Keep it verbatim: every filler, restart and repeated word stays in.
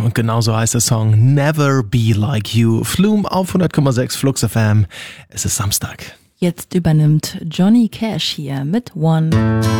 Und genauso heißt der Song Never Be Like You. Flume auf hundert Komma sechs Flux F M. Es ist Samstag. Jetzt übernimmt Johnny Cash hier mit One.